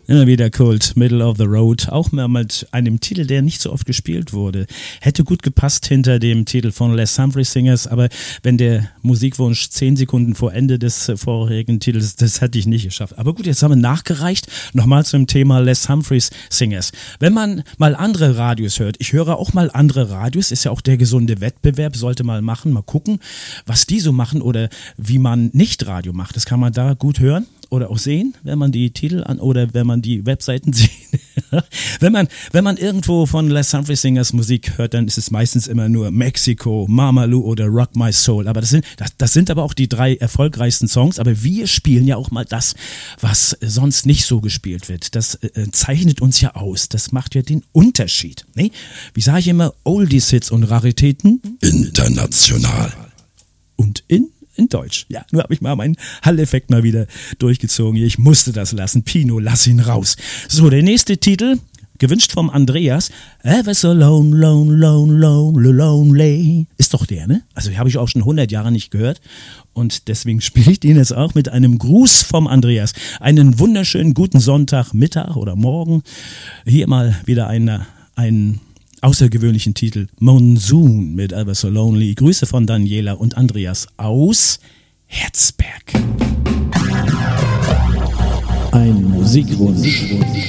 Immer wieder Kult, Middle of the Road, auch mal mit einem Titel, der nicht so oft gespielt wurde. Hätte gut gepasst hinter dem Titel von Les Humphreys Singers, aber wenn der Musikwunsch 10 Sekunden vor Ende des vorherigen Titels, das hätte ich nicht geschafft. Aber gut, jetzt haben wir nachgereicht. Nochmal zum Thema Les Humphreys Singers. Wenn man mal andere Radios hört, ich höre auch mal andere Radios, ist ja auch der gesunde Wettbewerb, sollte mal machen, mal gucken, was die so machen oder wie man nicht Radio macht. Das kann man da gut hören. Oder auch sehen, wenn man die Titel oder wenn man die Webseiten sieht. wenn man irgendwo von Les Humphreys Singers Musik hört, dann ist es meistens immer nur Mexico, Mama Lou oder Rock My Soul. Aber das sind aber auch die 3 erfolgreichsten Songs. Aber wir spielen ja auch mal das, was sonst nicht so gespielt wird. Das zeichnet uns ja aus. Das macht ja den Unterschied. Ne? Wie sage ich immer, Oldies-Hits und Raritäten? International. Und in Deutsch. Ja, nur habe ich mal meinen Hall-Effekt mal wieder durchgezogen. Ich musste das lassen. Pino, lass ihn raus. So, der nächste Titel, gewünscht vom Andreas. Ever so lonely. Ist doch der, ne? Also, den habe ich auch schon 100 Jahre nicht gehört. Und deswegen spiele ich den jetzt auch mit einem Gruß vom Andreas. Einen wunderschönen guten Sonntag, Mittag oder Morgen. Hier mal wieder einen außergewöhnlichen Titel Monsoon mit Ever So Lonely. Grüße von Daniela und Andreas aus Herzberg. Ein Musikwunsch.